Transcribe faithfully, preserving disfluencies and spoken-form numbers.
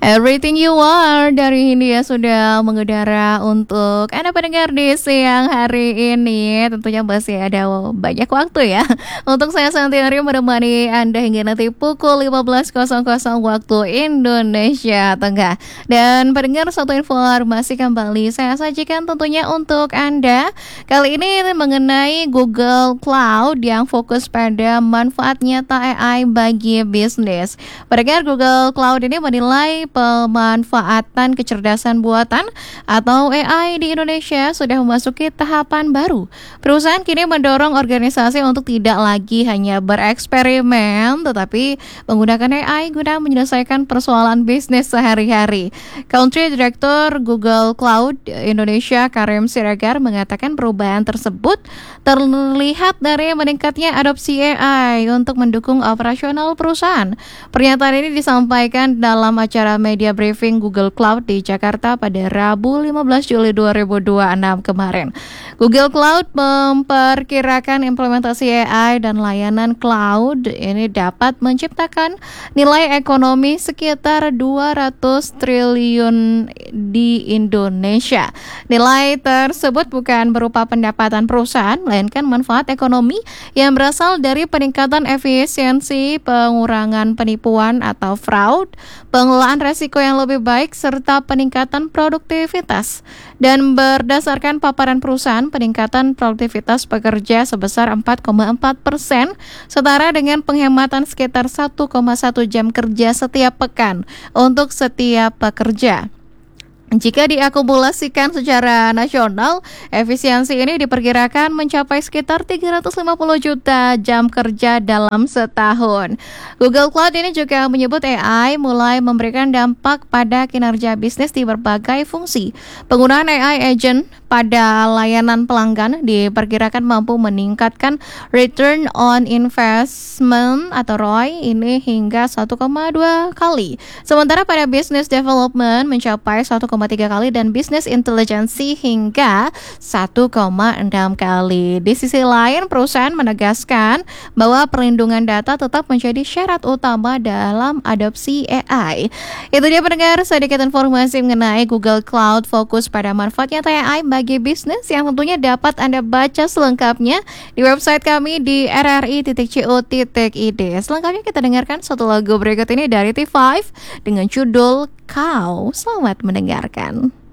Everything You Are dari Hindia sudah mengudara untuk Anda pendengar di siang hari ini. Tentunya masih ada banyak waktu ya untuk saya Santiari menemani Anda hingga nanti pukul lima belas waktu Indonesia Tengah. Dan pendengar, satu informasi kembali saya sajikan tentunya untuk Anda. Kali ini mengenai Google Cloud yang fokus pada manfaat nyata A I bagi bisnis. Pendengar, Google Cloud ini menilai pemanfaatan kecerdasan buatan atau A I di Indonesia sudah memasuki tahapan baru. Perusahaan kini mendorong organisasi untuk tidak lagi hanya bereksperimen, tetapi menggunakan A I guna menyelesaikan persoalan bisnis sehari-hari. Country Director Google Cloud Indonesia, Karim Siregar, mengatakan perubahan tersebut terlihat dari meningkatnya adopsi A I untuk mendukung operasional perusahaan. Pernyataan ini disampaikan dalam acara media briefing Google Cloud di Jakarta pada Rabu lima belas Juli dua ribu dua puluh enam kemarin. Google Cloud memperkirakan implementasi A I dan layanan cloud ini dapat menciptakan nilai ekonomi sekitar dua ratus triliun di Indonesia. Nilai tersebut bukan berupa pendapatan perusahaan, melainkan manfaat ekonomi yang berasal dari peningkatan efisiensi, pengurangan penipuan atau fraud, pengelolaan resiko yang lebih baik, serta peningkatan produktivitas. Dan berdasarkan paparan perusahaan, peningkatan produktivitas pekerja sebesar empat koma empat persen, setara dengan penghematan sekitar satu koma satu jam kerja setiap pekan untuk setiap pekerja. Jika diakumulasikan secara nasional, efisiensi ini diperkirakan mencapai sekitar tiga ratus lima puluh juta jam kerja dalam setahun. Google Cloud ini juga menyebut A I mulai memberikan dampak pada kinerja bisnis di berbagai fungsi. Penggunaan A I agent pada layanan pelanggan diperkirakan mampu meningkatkan return on investment atau R O I ini hingga satu koma dua kali. Sementara pada business development mencapai satu koma tiga kali dan business intelligence hingga satu koma enam kali. Di sisi lain, perusahaan menegaskan bahwa perlindungan data tetap menjadi syarat utama dalam adopsi A I. Itu dia pendengar, sedikit informasi mengenai Google Cloud fokus pada manfaat nyata A I bagi bisnis yang tentunya dapat Anda baca selengkapnya di website kami di r r i titik co titik i d. Selengkapnya kita dengarkan satu lagu berikut ini dari T lima dengan judul Kau. Selamat mendengarkan.